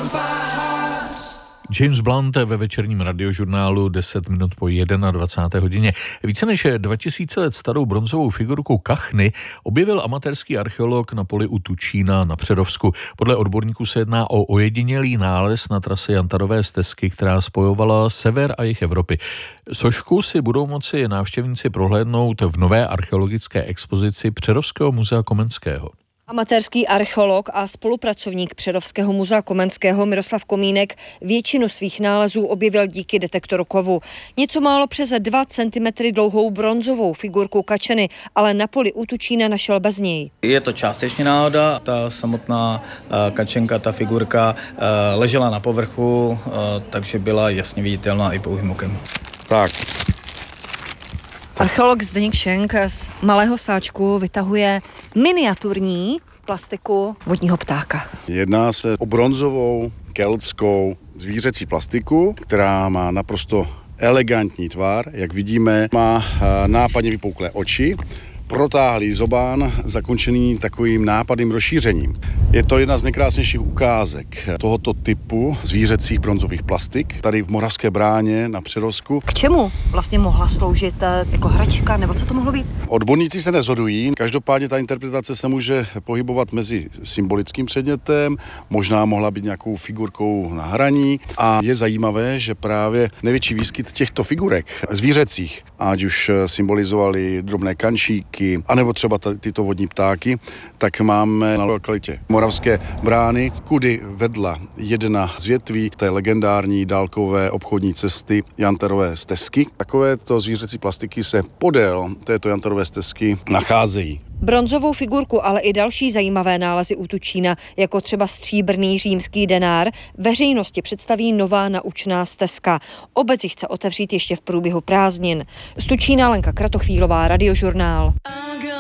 James Blunt ve večerním radiožurnálu 10 minut po 21. hodině. Více než 2000 let starou bronzovou figurku kachny objevil amatérský archeolog na poli u Tučína na Přerovsku. Podle odborníků se jedná o ojedinělý nález na trase Jantarové stezky, která spojovala sever a jih Evropy. Sošku si budou moci návštěvníci prohlédnout v nové archeologické expozici Přerovského muzea Komenského. Amatérský archeolog a spolupracovník Přerovského muzea Komenského Miroslav Komínek většinu svých nálezů objevil díky detektoru kovu. Něco málo přes 2 cm dlouhou bronzovou figurku kačeny, ale na poli u Tučína našel bez něj. Je to částečně náhoda, ta samotná kačenka, ta figurka ležela na povrchu, takže byla jasně viditelná i pouhým okem. Tak. Archeolog Zdeněk Šenk z malého sáčku vytahuje miniaturní plastiku vodního ptáka. Jedná se o bronzovou keltskou zvířecí plastiku, která má naprosto elegantní tvar. Jak vidíme, má nápadně vypouklé oči, protáhlý zobán, zakončený takovým nápadným rozšířením. Je to jedna z nejkrásnějších ukázek tohoto typu zvířecích bronzových plastik tady v Moravské Bráně na Přerovsku. K čemu vlastně mohla sloužit, jako hračka, nebo co to mohlo být? Odborníci se neshodují, každopádně ta interpretace se může pohybovat mezi symbolickým předmětem, možná mohla být nějakou figurkou na hraní a je zajímavé, že právě největší výskyt těchto figurek zvířecích, ať už symbolizovali drobné kančíky, anebo třeba tyto vodní ptáky, tak máme na lokalitě Moravské Brány, kudy vedla jedna z větví té legendární dálkové obchodní cesty Jantarové stezky. Takovéto zvířecí plastiky se podél této Jantarové stezky nacházejí. Bronzovou figurku, ale i další zajímavé nálezy u Tučína, jako třeba stříbrný římský denár, veřejnosti představí nová naučná stezka. Obec ji chce otevřít ještě v průběhu prázdnin. Z Tučína Lenka Kratochvílová, Radiožurnál.